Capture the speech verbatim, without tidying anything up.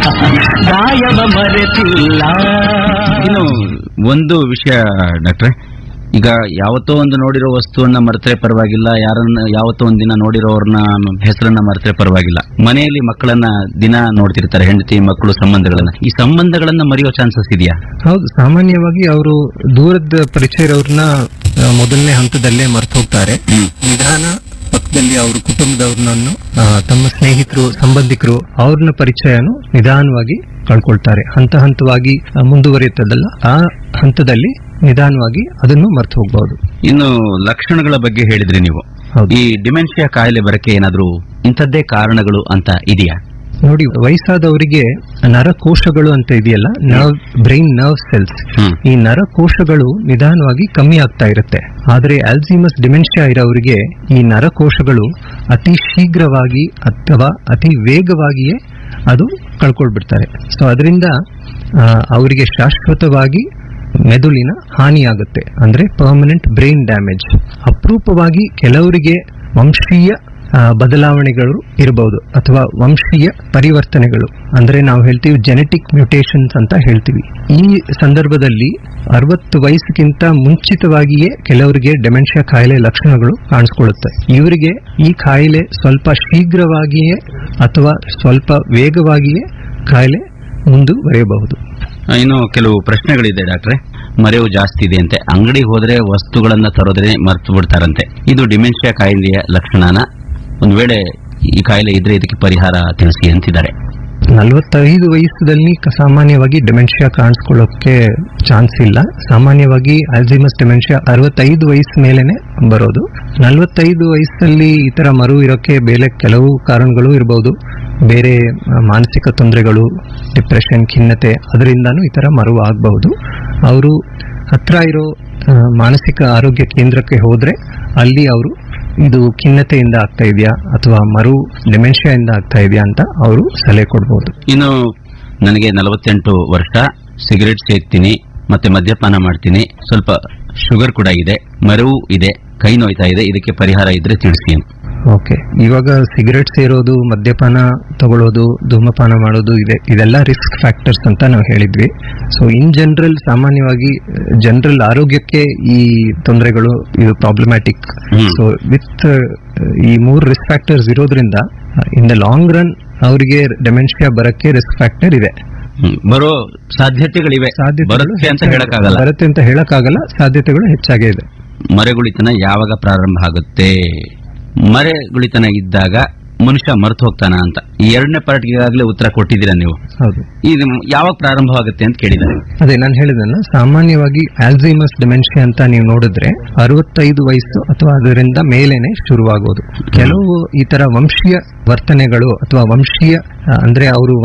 ಗಾಯವ ಮರೆತಿಲ್ಲ. ಇನ್ನು ಒಂದು ವಿಷಯ ಡಾಕ್ಟ್ರೆ, ಈಗ ಯಾವತ್ತೋ ಒಂದು ನೋಡಿರೋ ವಸ್ತುವನ್ನ ಮರೆತರೆ ಪರವಾಗಿಲ್ಲ, ಯಾರನ್ನ ಯಾವತ್ತೋ ಒಂದ್ ದಿನ ನೋಡಿರೋರ್ನ ಹೆಸರನ್ನ ಮರೆತರೆ ಪರವಾಗಿಲ್ಲ. ಮನೆಯಲ್ಲಿ ಮಕ್ಕಳನ್ನ ದಿನ ನೋಡ್ತಿರ್ತಾರೆ, ಹೆಂಡತಿ ಮಕ್ಕಳು ಸಂಬಂಧಗಳನ್ನ. ಈ ಸಂಬಂಧಗಳನ್ನ ಮರೆಯೋ ಚಾನ್ಸಸ್ ಇದೆಯಾ? ಹೌದು, ಸಾಮಾನ್ಯವಾಗಿ ಅವರು ದೂರದ ಪರಿಚಯ ಇರೋರ್ನ ಮೊದಲನೇ ಹಂತದಲ್ಲೇ ಮರೆತು ಹೋಗ್ತಾರೆ. ನಿಧಾನ ಪಕ್ಕದಲ್ಲಿ ಅವ್ರ ಕುಟುಂಬದವ್ರನ್ನು, ತಮ್ಮ ಸ್ನೇಹಿತರು, ಸಂಬಂಧಿಕರು, ಅವ್ರನ್ನ ಪರಿಚಯನು ನಿಧಾನವಾಗಿ ಕಳ್ಕೊಳ್ತಾರೆ. ಹಂತ ಹಂತವಾಗಿ ಮುಂದುವರಿಯುತ್ತದಲ್ಲ, ಆ ಹಂತದಲ್ಲಿ ನಿಧಾನವಾಗಿ ಅದನ್ನು ಮರೆತು ಹೋಗಬಹುದು. ಇನ್ನು ಲಕ್ಷಣಗಳ ಬಗ್ಗೆ ಹೇಳಿದ್ರಿ ನೀವು. ಈ ಡಿಮೆನ್ಷಿಯಾ ಕಾಯಿಲೆ ಬರಕ್ಕೆ ಏನಾದ್ರೂ ಇಂಥದ್ದೇ ಕಾರಣಗಳು ಅಂತ ಇದೆಯಾ? ನೋಡಿ, ವಯಸ್ಸಾದವರಿಗೆ ನರಕೋಶಗಳು ಅಂತ ಇದೆಯಲ್ಲ, ನರ್ವ್ ಬ್ರೈನ್ ನರ್ವ್ ಸೆಲ್ಸ್, ಈ ನರಕೋಶಗಳು ನಿಧಾನವಾಗಿ ಕಮ್ಮಿ ಆಗ್ತಾ ಇರುತ್ತೆ. ಆದರೆ ಆಲ್ಝೀಮಸ್ ಡಿಮೆನ್ಷಿಯಾ ಇರೋರಿಗೆ ಈ ನರಕೋಶಗಳು ಅತಿ ಶೀಘ್ರವಾಗಿ ಅಥವಾ ಅತಿ ವೇಗವಾಗಿಯೇ ಅದು ಕಳ್ಕೊಳ್ಬಿಡ್ತಾರೆ. ಸೊ ಅದರಿಂದ ಅವರಿಗೆ ಶಾಶ್ವತವಾಗಿ ಮೆದುಳಿನ ಹಾನಿಯಾಗುತ್ತೆ, ಅಂದ್ರೆ ಪರ್ಮನೆಂಟ್ ಬ್ರೈನ್ ಡ್ಯಾಮೇಜ್. ಅಪರೂಪವಾಗಿ ಕೆಲವರಿಗೆ ವಂಶೀಯ ಬದಲಾವಣೆಗಳು ಇರಬಹುದು ಅಥವಾ ವಂಶೀಯ ಪರಿವರ್ತನೆಗಳು, ಅಂದ್ರೆ ನಾವು ಹೇಳ್ತೀವಿ ಜೆನೆಟಿಕ್ ಮ್ಯೂಟೇಷನ್ಸ್ ಅಂತ ಹೇಳ್ತೀವಿ. ಈ ಸಂದರ್ಭದಲ್ಲಿ ಅರವತ್ತು ವಯಸ್ಸಿಗಿಂತ ಮುಂಚಿತವಾಗಿಯೇ ಕೆಲವರಿಗೆ ಡೆಮೆನ್ಷಿಯಾ ಕಾಯಿಲೆ ಲಕ್ಷಣಗಳು ಕಾಣಿಸ್ಕೊಳ್ಳುತ್ತೆ. ಇವರಿಗೆ ಈ ಕಾಯಿಲೆ ಸ್ವಲ್ಪ ಶೀಘ್ರವಾಗಿಯೇ ಅಥವಾ ಸ್ವಲ್ಪ ವೇಗವಾಗಿಯೇ ಕಾಯಿಲೆ ಮುಂದುವರಿಯಬಹುದು. ಇನ್ನು ಕೆಲವು ಪ್ರಶ್ನೆಗಳಿದೆ ಡಾಕ್ಟ್ರೆ. ಮರೆವು ಜಾಸ್ತಿ ಇದೆ ಅಂತೆ, ಅಂಗಡಿಗೆ ಹೋದ್ರೆ ವಸ್ತುಗಳನ್ನ ತರೋದ್ರೆ ಮರೆತು ಬಿಡ್ತಾರಂತೆ. ಇದು ಡಿಮೆನ್ಷಿಯಾ ಕಾಯಿಲೆಯ ಲಕ್ಷಣನ? ಒಂದು ವೇಳೆ ಈ ಕಾಯಿಲೆ ಇದ್ರೆ ಇದಕ್ಕೆ ಪರಿಹಾರ ತಿಳಿಸಿ ಅಂತಿದ್ದಾರೆ. ನಲವತ್ತೈದು ವಯಸ್ಸಲ್ಲಿ ಸಾಮಾನ್ಯವಾಗಿ ಡೆಮೆನ್ಷಿಯಾ ಕಾಣಿಸ್ಕೊಳ್ಳೋಕೆ ಚಾನ್ಸ್ ಇಲ್ಲ. ಸಾಮಾನ್ಯವಾಗಿ ಆಲ್ಝೀಮಸ್ ಡೆಮೆನ್ಷಿಯಾ ಅರವತ್ತೈದು ವಯಸ್ಸು ಮೇಲೆನೆ ಬರೋದು. ನಲವತ್ತೈದು ವಯಸ್ಸಲ್ಲಿ ಈ ತರ ಮರು ಇರೋಕೆ ಬೇರೆ ಕೆಲವು ಕಾರಣಗಳು ಇರಬಹುದು. ಬೇರೆ ಮಾನಸಿಕ ತೊಂದರೆಗಳು, ಡಿಪ್ರೆಷನ್, ಖಿನ್ನತೆ, ಅದರಿಂದಾನು ಈ ತರ ಮರು ಆಗಬಹುದು. ಅವರು ಹತ್ರ ಇರೋ ಮಾನಸಿಕ ಆರೋಗ್ಯ ಕೇಂದ್ರಕ್ಕೆ ಹೋದ್ರೆ ಅಲ್ಲಿ ಅವರು ಇದು ಖಿನ್ನತೆಯಿಂದ ಆಗ್ತಾ ಇದೆಯಾ ಅಥವಾ ಮರು ಡೆಮೆನ್ಷಿಯಾ ಇಂದ ಆಗ್ತಾ ಇದೆಯಾ ಅಂತ ಅವರು ಸಲಹೆ ಕೊಡಬಹುದು. ಇನ್ನು ನನಗೆ ನಲವತ್ತೆಂಟು ವರ್ಷ, ಸಿಗರೆಟ್ ಸೇಕ್ತೀನಿ, ಮತ್ತೆ ಮದ್ಯಪಾನ ಮಾಡ್ತೀನಿ, ಸ್ವಲ್ಪ ಶುಗರ್ ಕೂಡ ಇದೆ, ಮರವು ಇದೆ, ಕೈ ನೋಯ್ತಾ ಇದೆ, ಇದಕ್ಕೆ ಪರಿಹಾರ ಇದ್ರೆ ತಿಳಿಸಿ. ಓಕೆ, ಇವಾಗ ಸಿಗರೆಟ್ ಸೇರೋದು, ಮದ್ಯಪಾನ ತಗೊಳ್ಳೋದು, ಧೂಮಪಾನ ಮಾಡೋದು ಇದೆ, ಇದೆಲ್ಲ ರಿಸ್ಕ್ ಫ್ಯಾಕ್ಟರ್ಸ್ ಅಂತ ನಾವು ಹೇಳಿದ್ವಿ. ಸೊ ಇನ್ ಜನರಲ್ ಸಾಮಾನ್ಯವಾಗಿ ಜನರಲ್ ಆರೋಗ್ಯಕ್ಕೆ ಈ ತೊಂದರೆಗಳು ಇದು ಪ್ರಾಬ್ಲಮ್ಯಾಟಿಕ್. ಸೊ ವಿತ್ ಈ ಮೂರು ರಿಸ್ಕ್ ಫ್ಯಾಕ್ಟರ್ಸ್ ಇರೋದ್ರಿಂದ ಇನ್ ದ ಲಾಂಗ್ ರನ್ ಅವರಿಗೆ ಡೆಮೆನ್ಷಿಯಾ ಬರಕ್ಕೆ ರಿಸ್ಕ್ ಫ್ಯಾಕ್ಟರ್ ಇದೆ. ಬರೋ ಸಾಧ್ಯತೆಗಳಿವೆ, ಬರುತ್ತೆ ಅಂತ ಹೇಳಕ್ಕಾಗಲ್ಲ. ಬರುತ್ತೆ ಅಂತ ಹೇಳಕ್ಕಾಗಲ್ಲ, ಸಾಧ್ಯತೆಗಳು ಹೆಚ್ಚಾಗೇ ಇದೆ. ಮರೆಗುಳಿತನ ಯಾವಾಗ ಪ್ರಾರಂಭ ಆಗುತ್ತೆ? ಮರೆಗುಳಿತನ ಇದ್ದಾಗ ಮನುಷ್ಯ ಮರೆತು ಹೋಗ್ತಾನ ಅಂತ ಈ ಎರಡನೇ ಪಾರ್ಟ್ಗೆ ಈಗಾಗಲೇ ಉತ್ತರ ಕೊಟ್ಟಿದ್ದೀರಾ ನೀವು. ಹೌದು. ಇದು ಯಾವಾಗ ಪ್ರಾರಂಭವಾಗುತ್ತೆ ಅಂತ ಕೇಳಿದ್ದಾರೆ. ಅದೇ ನಾನು ಹೇಳಿದಲ್ಲ, ಸಾಮಾನ್ಯವಾಗಿ ಆಲ್ಝೀಮಸ್ ಡೆಮೆನ್ಷಿಯಾ ಅಂತ ನೀವು ನೋಡಿದ್ರೆ ಅರವತ್ತೈದು ವಯಸ್ಸು ಅಥವಾ ಅದರಿಂದ ಮೇಲೇನೆ ಶುರುವಾಗೋದು. ಕೆಲವು ಈ ತರ ವಂಶೀಯ ವರ್ತನೆಗಳು ಅಥವಾ ವಂಶೀಯ ಅಂದ್ರೆ ಅವರು